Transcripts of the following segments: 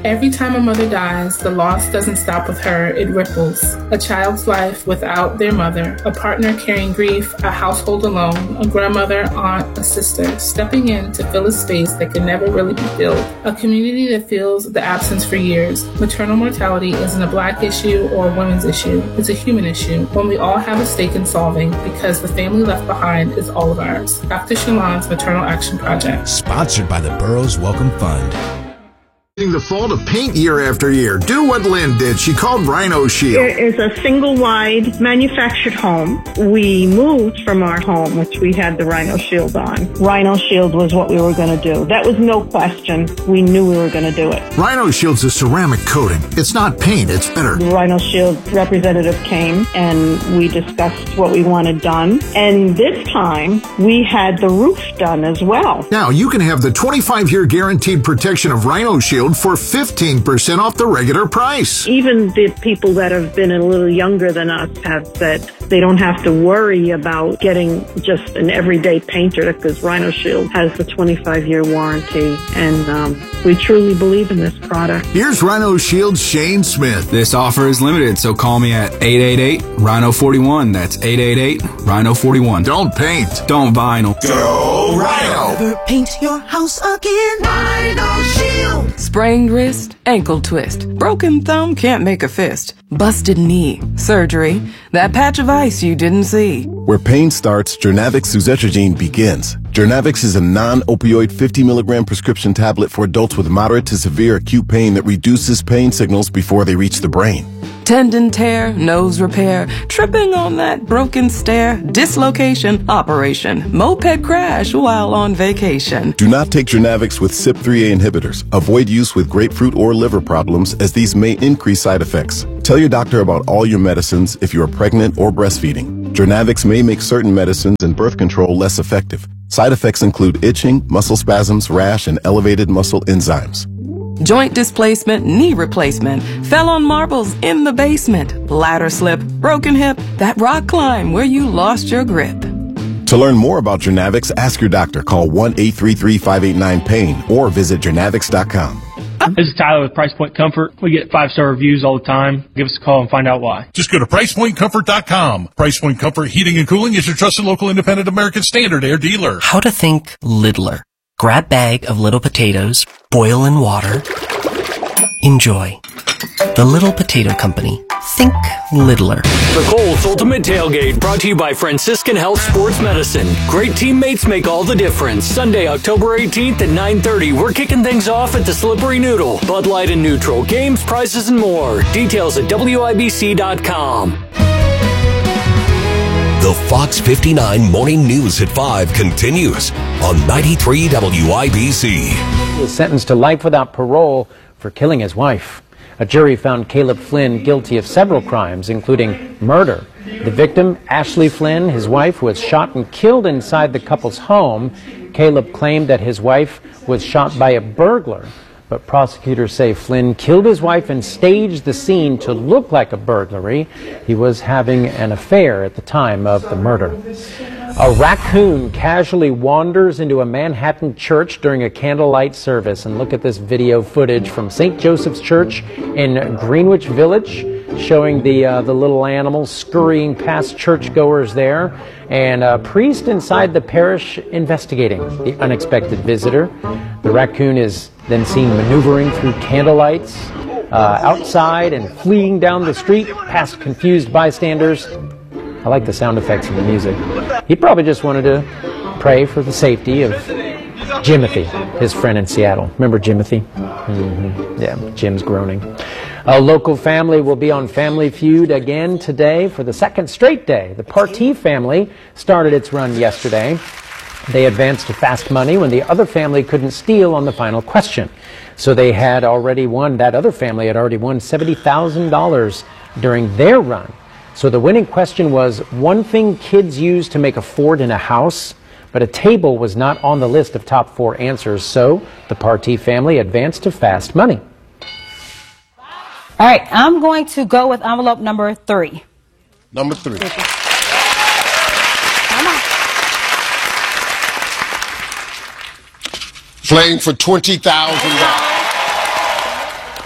Every time a mother dies, the loss doesn't stop with her, it ripples. A child's life without their mother, a partner carrying grief, a household alone, a grandmother, aunt, a sister, stepping in to fill a space that can never really be filled. A community that feels the absence for years. Maternal mortality isn't a Black issue or a women's issue. It's a human issue, one we all have a stake in solving because the family left behind is all of ours. Dr. Shalon's Maternal Action Project. Sponsored by the Burroughs Welcome Fund. The fall to paint year after year. Do what Lynn did. She called Rhino Shield. It is a single-wide manufactured home. We moved from our home, which we had the Rhino Shield on. Rhino Shield was what we were going to do. That was no question. We knew we were going to do it. Rhino Shield's a ceramic coating. It's not paint, it's better. The Rhino Shield representative came and we discussed what we wanted done. And this time, we had the roof done as well. Now, you can have the 25-year guaranteed protection of Rhino Shield for 15% off the regular price. Even the people that have been a little younger than us have said they don't have to worry about getting just an everyday painter because Rhino Shield has the 25-year warranty, and we truly believe in this product. Here's Rhino Shield's Shane Smith. This offer is limited, so call me at 888-RHINO-41. That's 888-RHINO-41. Don't paint. Don't vinyl. Go Rhino. Never paint your house again. Rhino Shield. Sprained wrist, ankle twist, broken thumb, can't make a fist, busted knee, surgery, that patch of ice you didn't see. Where pain starts, Jernavix suzetrigine begins. Jernavix is a non-opioid 50 milligram prescription tablet for adults with moderate to severe acute pain that reduces pain signals before they reach the brain. Tendon tear, nose repair, tripping on that broken stair, dislocation, operation, moped crash while on vacation. Do not take Jernavix with CYP3A inhibitors. Avoid use with grapefruit or liver problems as these may increase side effects. Tell your doctor about all your medicines if you are pregnant or breastfeeding. Jernavix may make certain medicines and birth control less effective. Side effects include itching, muscle spasms, rash, and elevated muscle enzymes. Joint displacement, knee replacement, fell on marbles in the basement, ladder slip, broken hip, that rock climb where you lost your grip. To learn more about Jernavix, ask your doctor. Call 1-833-589-PAIN or visit jernavix.com. This is Tyler with Price Point Comfort. We get 5-star reviews all the time. Give us a call and find out why. Just go to PricePointComfort.com. Price Point Comfort Heating and Cooling is your trusted local independent American Standard Air dealer. How to think Lidler. Grab bag of little potatoes, boil in water, enjoy. The Little Potato Company. Think Lidler. The Colts Ultimate Tailgate brought to you by Franciscan Health Sports Medicine. Great teammates make all the difference. Sunday, October 18th at 9:30. We're kicking things off at the Slippery Noodle. Bud Light and Neutral. Games, prizes, and more. Details at WIBC.com. The Fox 59 Morning News at 5 continues on 93 WIBC. He was sentenced to life without parole for killing his wife. A jury found Caleb Flynn guilty of several crimes, including murder. The victim, Ashley Flynn, his wife, was shot and killed inside the couple's home. Caleb claimed that his wife was shot by a burglar, but prosecutors say Flynn killed his wife and staged the scene to look like a burglary. He was having an affair at the time of the murder. A raccoon casually wanders into a Manhattan church during a candlelight service. And look at this video footage from St. Joseph's Church in Greenwich Village, showing the little animal scurrying past churchgoers there, and a priest inside the parish investigating the unexpected visitor. The raccoon is then seen maneuvering through candlelights outside and fleeing down the street past confused bystanders. I like the sound effects and the music. He probably just wanted to pray for the safety of Jimothy, his friend in Seattle. Remember Jimothy? Yeah, Jim's groaning. A local family will be on Family Feud again today for the second straight day. The Partee family started its run yesterday. They advanced to fast money when the other family couldn't steal on the final question. So they had already won, that other family had already won $70,000 during their run. So the winning question was one thing kids use to make a fort in a house, but a table was not on the list of top 4 answers. So the Partee family advanced to fast money. All right, I'm going to go with envelope number 3. Number 3. Playing for $20,000.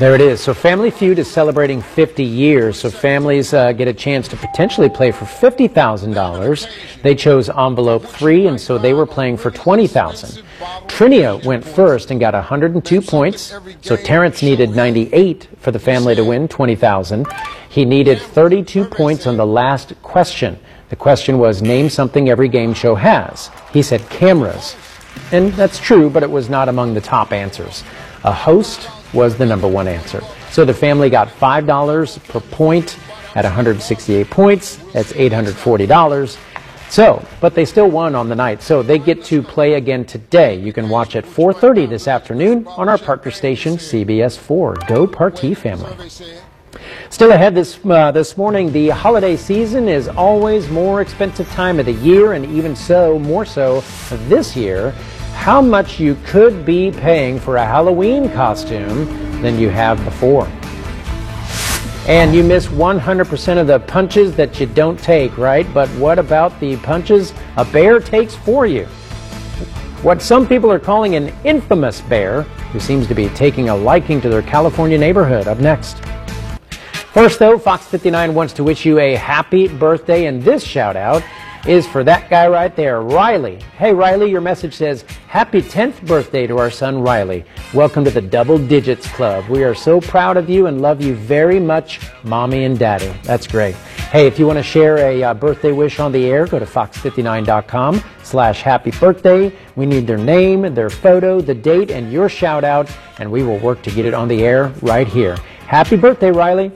There it is. So Family Feud is celebrating 50 years. So families get a chance to potentially play for $50,000. They chose envelope 3, and so they were playing for $20,000. Trinia went first and got 102 points. So Terrence needed 98 for the family to win $20,000. He needed 32 points on the last question. The question was, name something every game show has. He said cameras. And that's true, but it was not among the top answers. A host was the number one answer. So the family got $5 per point at 168 points. That's $840. So, but they still won on the night. So they get to play again today. You can watch at 4:30 this afternoon on our partner station, CBS 4. Go Party, family. Still ahead this morning, the holiday season is always more expensive time of the year, and even so, more so this year. How much you could be paying for a Halloween costume than you have before. And you miss 100% of the punches that you don't take, right? But what about the punches a bear takes for you? What some people are calling an infamous bear who seems to be taking a liking to their California neighborhood. Up next. First, though, Fox 59 wants to wish you a happy birthday, and this shout-out is for that guy right there, Riley. Hey, Riley, your message says, happy 10th birthday to our son, Riley. Welcome to the Double Digits Club. We are so proud of you and love you very much, Mommy and Daddy. That's great. Hey, if you want to share a birthday wish on the air, go to fox59.com/happy birthday. We need their name, their photo, the date, and your shout-out, and we will work to get it on the air right here. Happy birthday, Riley.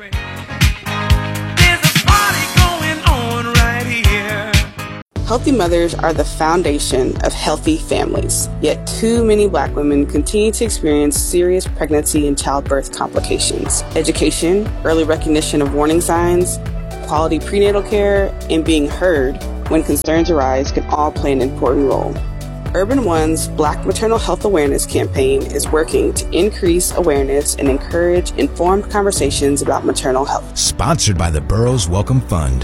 Healthy mothers are the foundation of healthy families. Yet too many Black women continue to experience serious pregnancy and childbirth complications. Education, early recognition of warning signs, quality prenatal care, and being heard when concerns arise can all play an important role. Urban One's Black Maternal Health Awareness campaign is working to increase awareness and encourage informed conversations about maternal health. Sponsored by the Burroughs Welcome Fund.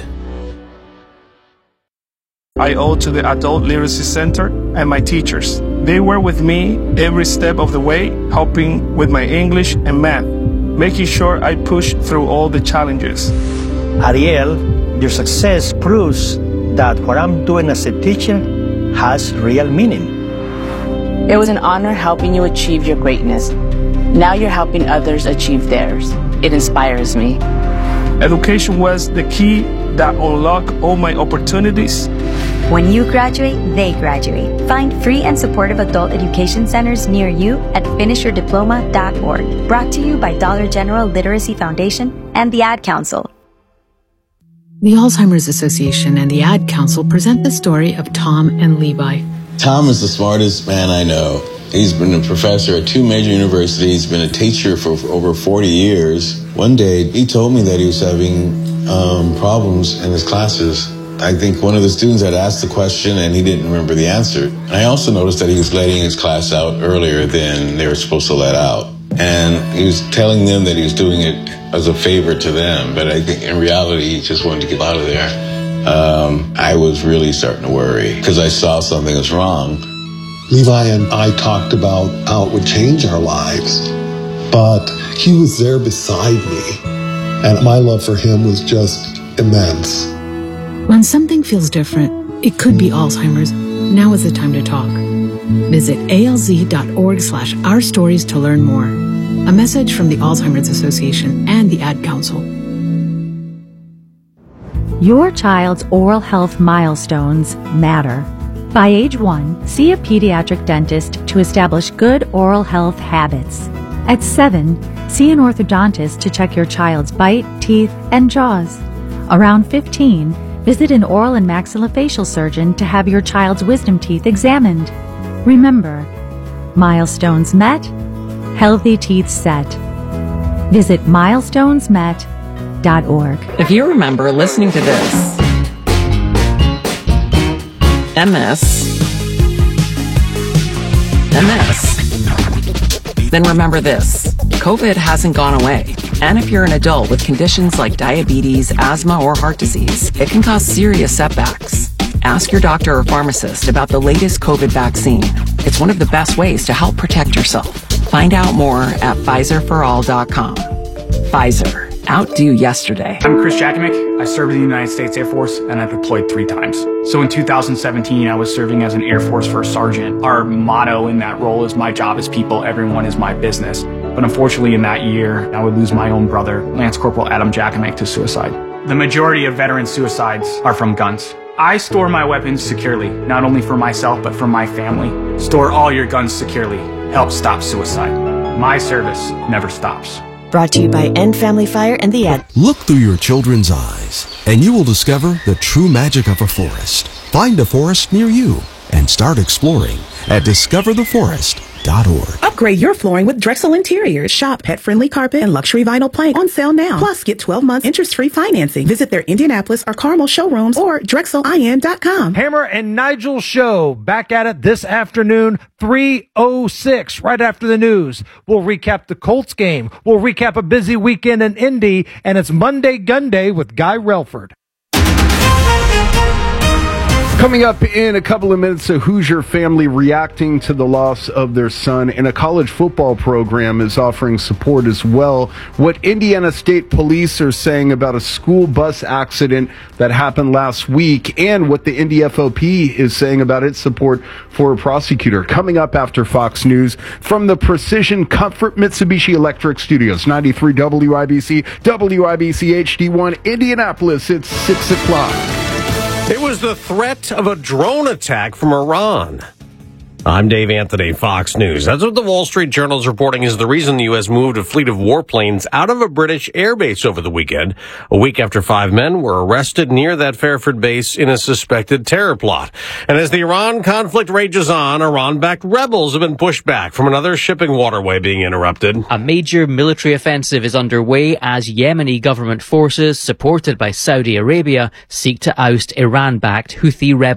I owe to the Adult Literacy Center and my teachers. They were with me every step of the way, helping with my English and math, making sure I pushed through all the challenges. Ariel, your success proves that what I'm doing as a teacher has real meaning. It was an honor helping you achieve your greatness. Now you're helping others achieve theirs. It inspires me. Education was the key that unlocked all my opportunities. When you graduate, they graduate. Find free and supportive adult education centers near you at finishyourdiploma.org. Brought to you by Dollar General Literacy Foundation and the Ad Council. The Alzheimer's Association and the Ad Council present the story of Tom and Levi. Tom is the smartest man I know. He's been a professor at 2 major universities, been a teacher for over 40 years. One day, he told me that he was having problems in his classes. I think one of the students had asked the question and he didn't remember the answer. I also noticed that he was letting his class out earlier than they were supposed to let out. And he was telling them that he was doing it as a favor to them, but I think in reality, he just wanted to get out of there. I was really starting to worry because I saw something was wrong. Levi and I talked about how it would change our lives, but he was there beside me, and my love for him was just immense. When something feels different, it could be Alzheimer's. Now is the time to talk. Visit alz.org/ourstories to learn more. A message from the Alzheimer's Association and the Ad Council. Your child's oral health milestones matter. By age 1, see a pediatric dentist to establish good oral health habits. At 7, see an orthodontist to check your child's bite, teeth, and jaws. Around 15, visit an oral and maxillofacial surgeon to have your child's wisdom teeth examined. Remember, milestones met, healthy teeth set. Visit milestonesmet.org. If you remember listening to this, MS, then remember this. COVID hasn't gone away. And if you're an adult with conditions like diabetes, asthma, or heart disease, it can cause serious setbacks. Ask your doctor or pharmacist about the latest COVID vaccine. It's one of the best ways to help protect yourself. Find out more at PfizerForAll.com. Pfizer. Outdo yesterday. I'm Chris Jakimick. I served in the United States Air Force and I deployed 3 times. So in 2017, I was serving as an Air Force First Sergeant. Our motto in that role is my job is people, everyone is my business. But unfortunately in that year, I would lose my own brother, Lance Corporal Adam Jakimick, to suicide. The majority of veteran suicides are from guns. I store my weapons securely, not only for myself, but for my family. Store all your guns securely. Help stop suicide. My service never stops. Brought to you by End Family Fire and the Ad. Look through your children's eyes, and you will discover the true magic of a forest. Find a forest near you and start exploring at discovertheforest.org. Upgrade your flooring with Drexel Interiors. Shop pet-friendly carpet and luxury vinyl plank on sale now. Plus, get 12 months interest-free financing. Visit their Indianapolis or Carmel showrooms or DrexelIN.com. Hammer and Nigel Show back at it this afternoon, 3:06, right after the news. We'll recap the Colts game. We'll recap a busy weekend in Indy, and it's Monday Gun Day with Guy Relford. Coming up in a couple of minutes, a Hoosier family reacting to the loss of their son, and a college football program is offering support as well. What Indiana State Police are saying about a school bus accident that happened last week, and what the Indy FOP is saying about its support for a prosecutor. Coming up after Fox News from the Precision Comfort Mitsubishi Electric Studios, 93 WIBC, WIBC HD1, Indianapolis. It's 6 o'clock. It was the threat of a drone attack from Iran. I'm Dave Anthony, Fox News. That's what the Wall Street Journal is reporting is the reason the U.S. moved a fleet of warplanes out of a British airbase over the weekend, a week after 5 men were arrested near that Fairford base in a suspected terror plot. And as the Iran conflict rages on, Iran-backed rebels have been pushed back from another shipping waterway being interrupted. A major military offensive is underway as Yemeni government forces, supported by Saudi Arabia, seek to oust Iran-backed Houthi rebels.